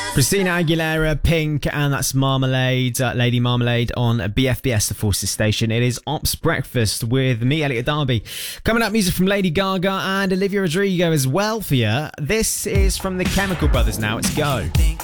Christina Aguilera, Pink, and that's Marmalade, Lady Marmalade on BFBS, the Forces station. It is Ops Breakfast with me, Elliot Darby. Coming up, music from Lady Gaga and Olivia Rodrigo as well for you. This is from the Chemical Brothers now. It's Go.